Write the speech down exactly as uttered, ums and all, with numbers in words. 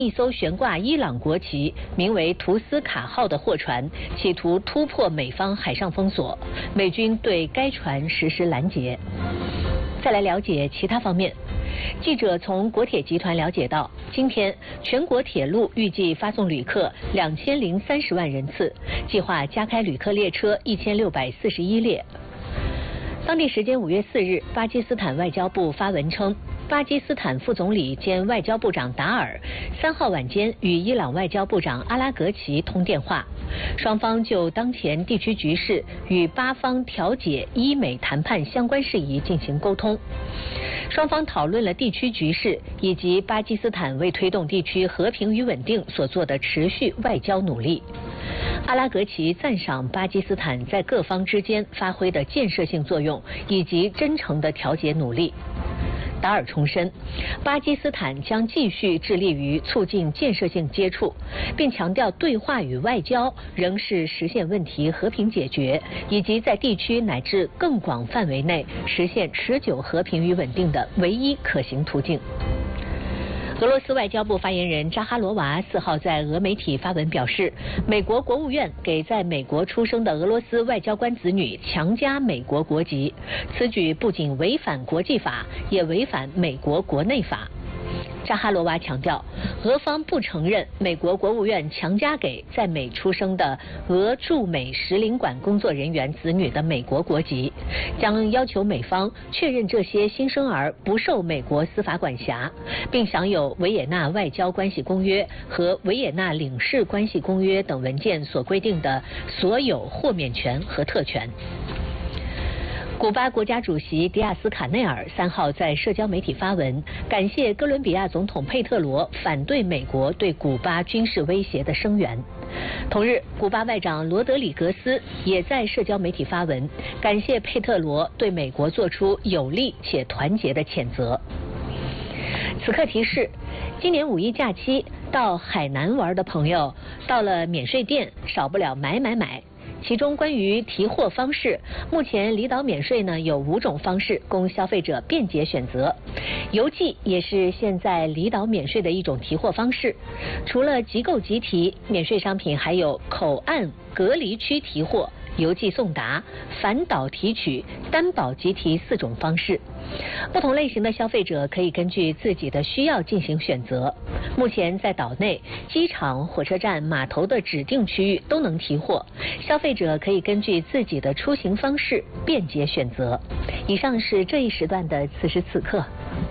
一艘悬挂伊朗国旗、名为图斯卡号的货船，企图突破美方海上封锁，美军对该船实施拦截。再来了解其他方面。记者从国铁集团了解到，今天全国铁路预计发送旅客两千零三十万人次，计划加开旅客列车一千六百四十一列。当地时间五月四日，巴基斯坦外交部发文称，巴基斯坦副总理兼外交部长达尔三号晚间与伊朗外交部长阿拉格齐通电话，双方就当前地区局势与巴方调解伊美谈判相关事宜进行沟通。双方讨论了地区局势以及巴基斯坦为推动地区和平与稳定所做的持续外交努力。阿拉格齐赞赏巴基斯坦在各方之间发挥的建设性作用以及真诚的调解努力。达尔重申，巴基斯坦将继续致力于促进建设性接触，并强调对话与外交仍是实现问题和平解决以及在地区乃至更广范围内实现持久和平与稳定的唯一可行途径。俄罗斯外交部发言人扎哈罗娃四号在俄媒体发文表示，美国国务院给在美国出生的俄罗斯外交官子女强加美国国籍，此举不仅违反国际法，也违反美国国内法。扎哈罗娃强调，俄方不承认美国国务院强加给在美出生的俄驻美使领馆工作人员子女的美国国籍，将要求美方确认这些新生儿不受美国司法管辖，并享有维也纳外交关系公约和维也纳领事关系公约等文件所规定的所有豁免权和特权。古巴国家主席迪亚斯卡内尔三号在社交媒体发文，感谢哥伦比亚总统佩特罗反对美国对古巴军事威胁的声援。同日，古巴外长罗德里格斯也在社交媒体发文，感谢佩特罗对美国做出有力且团结的谴责。此刻提示，今年五一假期到海南玩的朋友，到了免税店少不了买买买。其中关于提货方式，目前离岛免税呢有五种方式供消费者便捷选择，邮寄也是现在离岛免税的一种提货方式。除了即购即提，免税商品还有口岸隔离区提货、邮寄送达、返岛提取、担保即提四种方式。不同类型的消费者可以根据自己的需要进行选择。目前在岛内、机场、火车站、码头的指定区域都能提货，消费者可以根据自己的出行方式便捷选择。以上是这一时段的此时此刻。